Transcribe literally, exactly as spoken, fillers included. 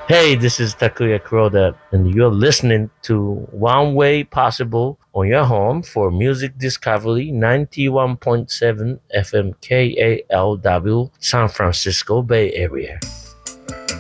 Hey, this is Takuya Kuroda, and you're listening to One Way Possible on your home for music discovery ninety-one point seven F M K A L W, San Francisco Bay Area.